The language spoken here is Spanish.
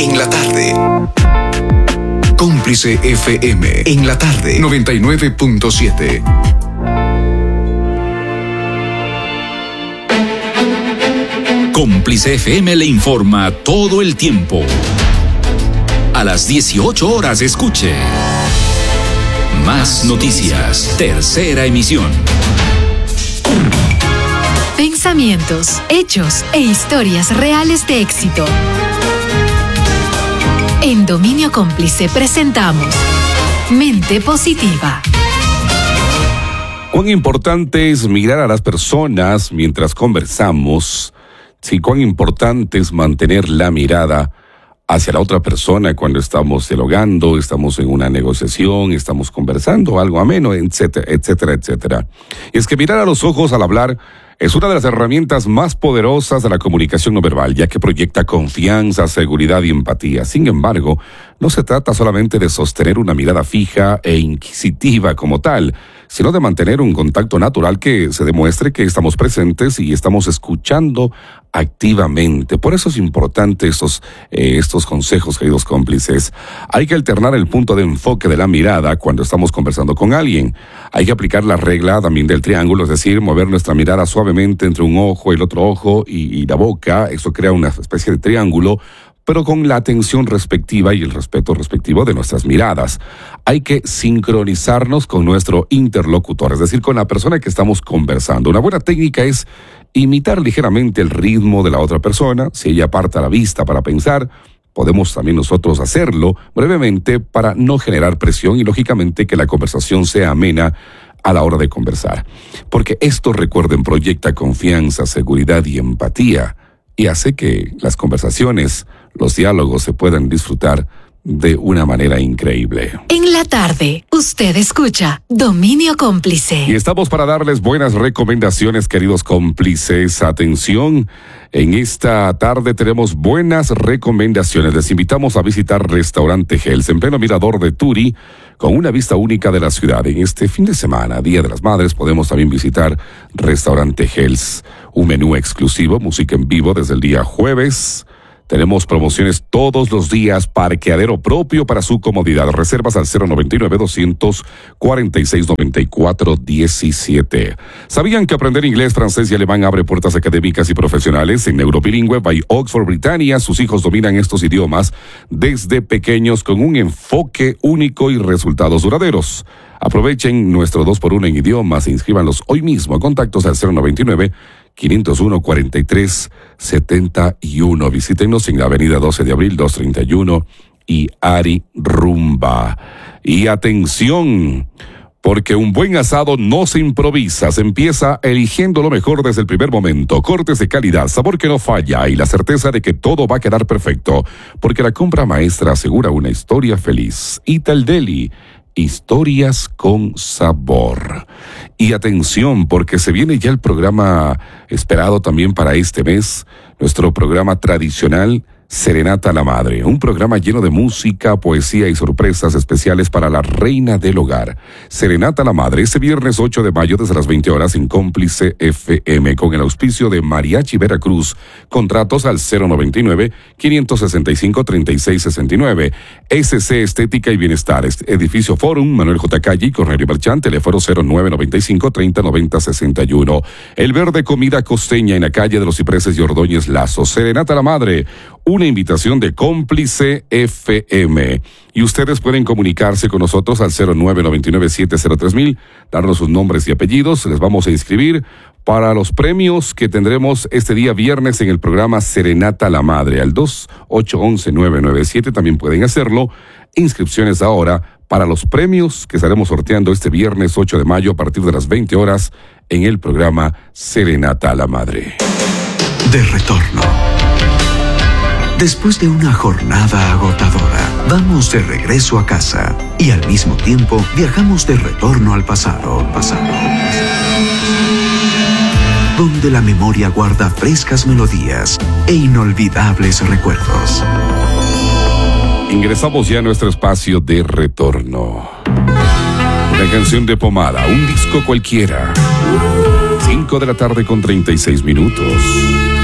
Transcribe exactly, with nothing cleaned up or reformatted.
en la tarde. Cómplice F M en la tarde noventa y nueve punto siete. Cómplice F M le informa todo el tiempo. A las dieciocho horas escuche Más Noticias, tercera emisión. Pensamientos, hechos e historias reales de éxito. En Dominio Cómplice presentamos Mente Positiva. Cuán importante es mirar a las personas mientras conversamos. Sí, cuán importante es mantener la mirada hacia la otra persona cuando estamos dialogando, estamos en una negociación, estamos conversando algo ameno, etcétera, etcétera, etcétera. Y es que mirar a los ojos al hablar es una de las herramientas más poderosas de la comunicación no verbal, ya que proyecta confianza, seguridad y empatía. Sin embargo, no se trata solamente de sostener una mirada fija e inquisitiva como tal, sino de mantener un contacto natural que se demuestre que estamos presentes y estamos escuchando activamente. Por eso es importante estos, eh, estos consejos, queridos cómplices. Hay que alternar el punto de enfoque de la mirada cuando estamos conversando con alguien. Hay que aplicar la regla también del triángulo, es decir, mover nuestra mirada suavemente entre un ojo, el otro ojo y, y la boca. Eso crea una especie de triángulo, pero con la atención respectiva y el respeto respectivo de nuestras miradas. Hay que sincronizarnos con nuestro interlocutor, es decir, con la persona que estamos conversando. Una buena técnica es imitar ligeramente el ritmo de la otra persona. Si ella aparta la vista para pensar, podemos también nosotros hacerlo brevemente para no generar presión y, lógicamente, que la conversación sea amena a la hora de conversar. Porque esto, recuerden, proyecta confianza, seguridad y empatía y hace que las conversaciones, los diálogos se puedan disfrutar de una manera increíble. En la tarde, usted escucha Dominio Cómplice. Y estamos para darles buenas recomendaciones, queridos cómplices. Atención, en esta tarde tenemos buenas recomendaciones. Les invitamos a visitar Restaurante Hells en pleno mirador de Turi, con una vista única de la ciudad. En este fin de semana, Día de las Madres, podemos también visitar Restaurante Hells. Un menú exclusivo, música en vivo desde el día jueves. Tenemos promociones todos los días, parqueadero propio para su comodidad. Reservas al cero noventa y nueve, doscientos cuarenta y seis, noventa y cuatro diecisiete. ¿Sabían que aprender inglés, francés y alemán abre puertas académicas y profesionales? En Neurobilingüe by Oxford Britannia, sus hijos dominan estos idiomas desde pequeños con un enfoque único y resultados duraderos. Aprovechen nuestro dos por uno en idiomas e inscríbanlos hoy mismo. Contactos al cero noventa y nueve, quinientos uno, cuarenta y tres setenta y uno. Visítenos en la avenida doce de abril, doscientos treinta y uno y Ari Rumba. Y atención, porque un buen asado no se improvisa, se empieza eligiendo lo mejor desde el primer momento. Cortes de calidad, sabor que no falla y la certeza de que todo va a quedar perfecto. Porque la compra maestra asegura una historia feliz. Ital Deli, historias con sabor. Y atención, porque se viene ya el programa esperado también para este mes, nuestro programa tradicional Serenata a la Madre, un programa lleno de música, poesía y sorpresas especiales para la reina del hogar. Serenata a la Madre, este viernes ocho de mayo desde las veinte horas en Cómplice F M, con el auspicio de Mariachi Veracruz. Contratos al cero noventa y nueve, quinientos sesenta y cinco, treinta y seis sesenta y nueve. S C Estética y Bienestar, Edificio Forum, Manuel J. Calle y Cornelio Merchant, teléfono cero nueve noventa y cinco, treinta, noventa, sesenta y uno. El Verde Comida Costeña en la calle de los Cipreses y Ordóñez Lazo. Serenata a la Madre, una invitación de Cómplice F M. Y ustedes pueden comunicarse con nosotros al cero nueve noventa y nueve, siete cero tres mil, darnos sus nombres y apellidos. Les vamos a inscribir para los premios que tendremos este día viernes en el programa Serenata a la Madre. Al dos ocho once, nueve nueve siete también pueden hacerlo. Inscripciones ahora para los premios que estaremos sorteando este viernes ocho de mayo a partir de las veinte horas en el programa Serenata a la Madre. De retorno. Después de una jornada agotadora, vamos de regreso a casa y al mismo tiempo viajamos de retorno al pasado, pasado, donde la memoria guarda frescas melodías e inolvidables recuerdos. Ingresamos ya a nuestro espacio de retorno. Una canción de Pomada, un disco cualquiera. cinco de la tarde con treinta y seis minutos.